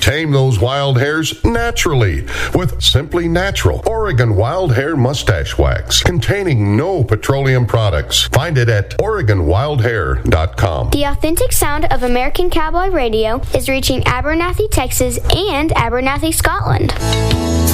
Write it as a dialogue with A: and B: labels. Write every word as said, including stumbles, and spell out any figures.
A: Tame those wild hairs naturally with Simply Natural Oregon Wild Hair Mustache Wax, containing no petroleum products. Find it at Oregon Wild Hair dot com.
B: The authentic sound of American Cowboy Radio is reaching Abernathy, Texas and Abernathy, Scotland.